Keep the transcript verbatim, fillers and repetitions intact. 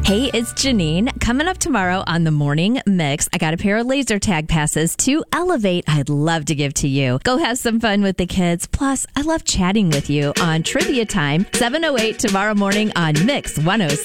Hey, it's Janine. Coming up tomorrow on the Morning Mix, I got a pair of laser tag passes to Elevate I'd love to give to you. Go have some fun with the kids. Plus, I love chatting with you on Trivia Time, seven oh eight tomorrow morning on Mix one oh six.